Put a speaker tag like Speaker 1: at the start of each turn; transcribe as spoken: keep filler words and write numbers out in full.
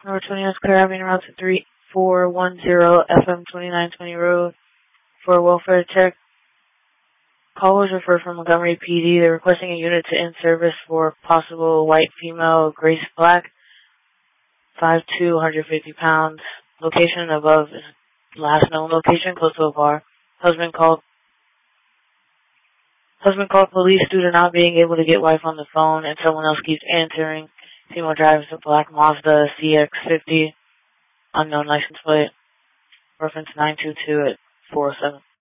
Speaker 1: Number twenty is clear, having route to three four one zero F M twenty-nine twenty road for a welfare check. Call was referred from Montgomery P D. They're requesting a unit to in service for possible white female, Grace Black, five two, one hundred fifty pounds. Location above is last known location, close to a bar. Husband called Husband called police due to not being able to get wife on the phone, and someone else keeps answering. Female drives a black Mazda C X fifty, unknown license plate. Reference nine two two at four oh seven.